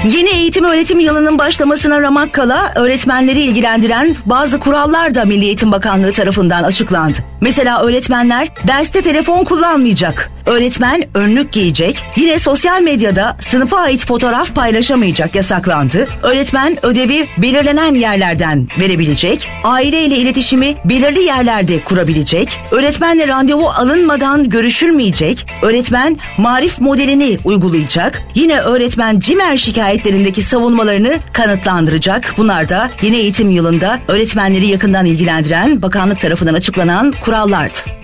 Yeni eğitim öğretim yılının başlamasına ramak kala öğretmenleri ilgilendiren bazı kurallar da Milli Eğitim Bakanlığı tarafından açıklandı. Mesela öğretmenler derste telefon kullanmayacak. Öğretmen önlük giyecek. Yine sosyal medyada sınıfa ait fotoğraf paylaşamayacak, yasaklandı. Öğretmen ödevi belirlenen yerlerden verebilecek. Aileyle iletişimi belirli yerlerde kurabilecek. Öğretmenle randevu alınmadan görüşülmeyecek. Öğretmen marif modelini uygulayacak. Yine öğretmen CİMER şikayetlerindeki savunmalarını kanıtlandıracak. Bunlar da yeni eğitim yılında öğretmenleri yakından ilgilendiren bakanlık tarafından açıklanan kurallardı.